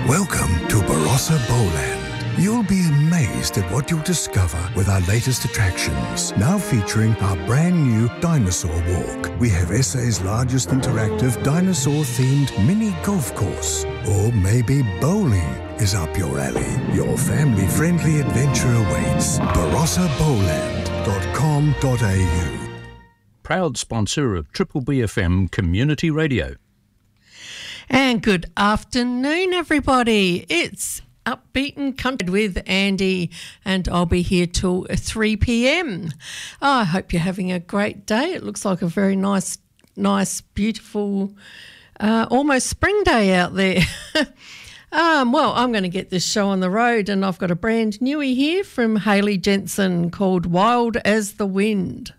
Welcome to Barossa Bowland. You'll be amazed at what you'll discover with our latest attractions. Now featuring our brand new Dinosaur Walk. We have SA's largest interactive dinosaur-themed mini golf course. Or maybe bowling is up your alley. Your family-friendly adventure awaits. BarossaBowland.com.au. Proud sponsor of Triple BFM Community Radio. And good afternoon, everybody. It's Upbeat and Country with Andy, and I'll be here till 3 p.m. I hope you're having a great day. It looks like a very nice, beautiful, almost spring day out there. Well, I'm going to get this show on the road, and I've got a brand newie here from Hayley Jensen called Wild as the Wind.